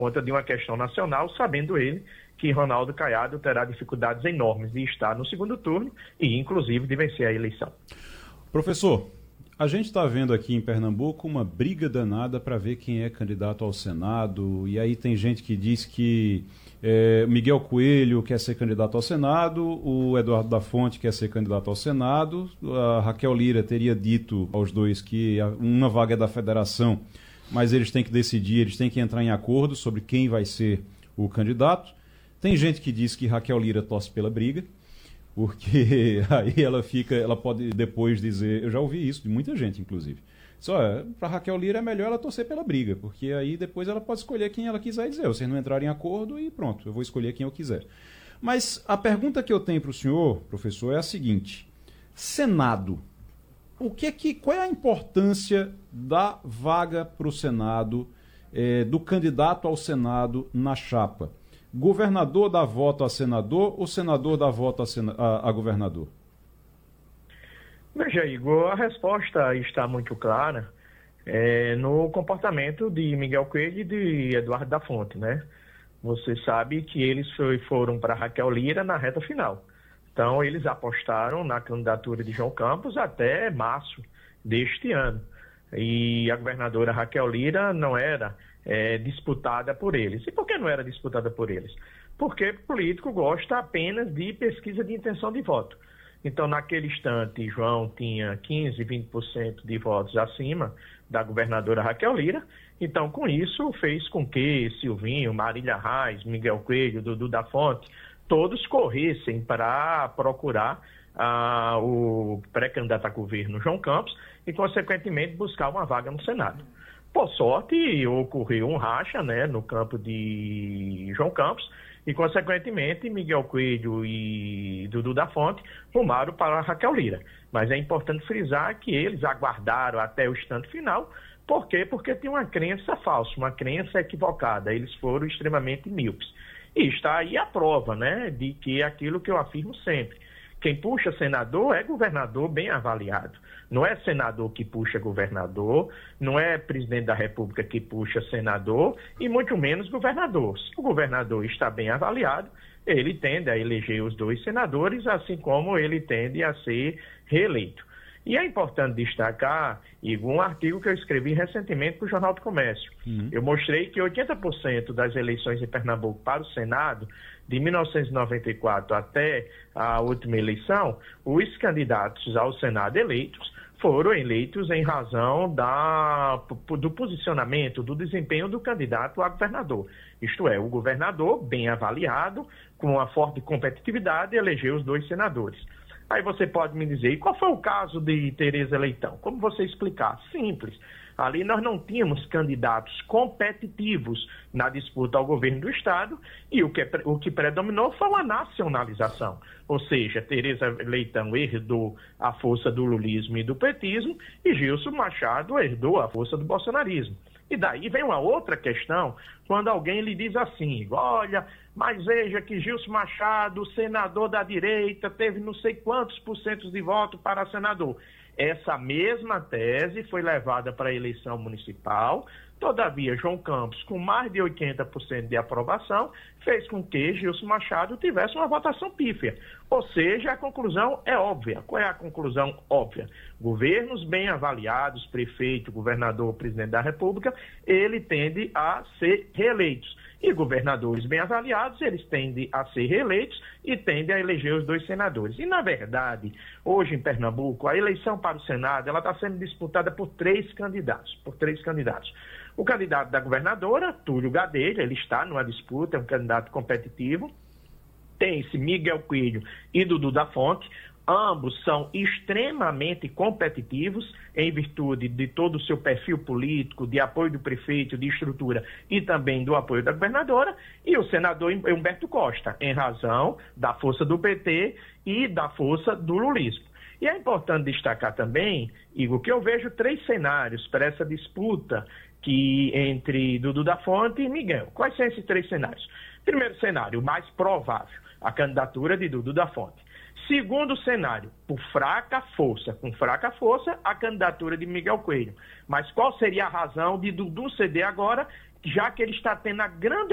conta de uma questão nacional, sabendo ele que Ronaldo Caiado terá dificuldades enormes de estar no segundo turno e, inclusive, de vencer a eleição. Professor, a gente está vendo aqui em Pernambuco uma briga danada para ver quem é candidato ao Senado, e aí tem gente que diz que Miguel Coelho quer ser candidato ao Senado, o Eduardo da Fonte quer ser candidato ao Senado, a Raquel Lira teria dito aos dois que uma vaga é da federação, mas eles têm que decidir, eles têm que entrar em acordo sobre quem vai ser o candidato. Tem gente que diz que Raquel Lira torce pela briga, porque aí ela pode depois dizer, eu já ouvi isso de muita gente, inclusive, só para Raquel Lira é melhor ela torcer pela briga, porque aí depois ela pode escolher quem ela quiser dizer, vocês não entrarem em acordo e pronto, eu vou escolher quem eu quiser. Mas a pergunta que eu tenho para o senhor, professor, é a seguinte: Senado, qual é a importância da vaga para o Senado, do candidato ao Senado na chapa? Governador dá voto a senador ou senador dá voto a governador? Veja, Igor, a resposta está muito clara no comportamento de Miguel Coelho e de Eduardo da Fonte, né? Você sabe que eles foram para Raquel Lira na reta final. Então, eles apostaram na candidatura de João Campos até março deste ano. E a governadora Raquel Lira não era disputada por eles. E por que não era disputada por eles? Porque político gosta apenas de pesquisa de intenção de voto. Então, naquele instante, João tinha 15%, 20% de votos acima da governadora Raquel Lira. Então, com isso, fez com que Silvinho, Marília Reis, Miguel Coelho, Dudu da Fonte, todos corressem para procurar o pré-candidato a governo João Campos e, consequentemente, buscar uma vaga no Senado. Por sorte, ocorreu um racha, né, no campo de João Campos e, consequentemente, Miguel Coelho e Dudu da Fonte rumaram para a Raquel Lira. Mas é importante frisar que eles aguardaram até o instante final. Por quê? Porque tinha uma crença falsa, uma crença equivocada. Eles foram extremamente míopes. E está aí a prova, né, de que aquilo que eu afirmo sempre: quem puxa senador é governador bem avaliado. Não é senador que puxa governador, não é presidente da República que puxa senador e muito menos governador. Se o governador está bem avaliado, ele tende a eleger os dois senadores, assim como ele tende a ser reeleito. E é importante destacar, Igor, um artigo que eu escrevi recentemente para o Jornal do Comércio. Eu mostrei que 80% das eleições em Pernambuco para o Senado, de 1994 até a última eleição, os candidatos ao Senado eleitos foram eleitos em razão do posicionamento, do desempenho do candidato a governador. Isto é, o governador, bem avaliado, com uma forte competitividade, elegeu os dois senadores. Aí você pode me dizer, e qual foi o caso de Tereza Leitão? Como você explicar? Simples. Ali nós não tínhamos candidatos competitivos na disputa ao governo do Estado e o que predominou foi uma nacionalização. Ou seja, Tereza Leitão herdou a força do lulismo e do petismo e Gilson Machado herdou a força do bolsonarismo. E daí vem uma outra questão, quando alguém lhe diz assim, olha, mas veja que Gilson Machado, senador da direita, teve não sei quantos % de voto para senador. Essa mesma tese foi levada para a eleição municipal, todavia João Campos, com mais de 80% de aprovação, fez com que Gilson Machado tivesse uma votação pífia. Ou seja, a conclusão é óbvia. Qual é a conclusão óbvia? Governos bem avaliados, prefeito, governador, presidente da República, ele tende a ser reeleitos. E governadores bem avaliados, eles tendem a ser reeleitos e tendem a eleger os dois senadores. E, na verdade, hoje em Pernambuco, a eleição para o Senado ela está sendo disputada por três candidatos. O candidato da governadora, Túlio Gadelha, ele está numa disputa, é um candidato competitivo. Tem-se Miguel Coelho e Dudu da Fonte. Ambos são extremamente competitivos em virtude de todo o seu perfil político, de apoio do prefeito, de estrutura e também do apoio da governadora, e o senador Humberto Costa, em razão da força do PT e da força do lulismo. E é importante destacar também, Igor, que eu vejo três cenários para essa disputa entre Dudu da Fonte e Miguel. Quais são esses três cenários? Primeiro cenário, o mais provável, a candidatura de Dudu da Fonte. Segundo cenário, com fraca força, a candidatura de Miguel Coelho. Mas qual seria a razão de Dudu ceder agora? já que ele está tendo a grande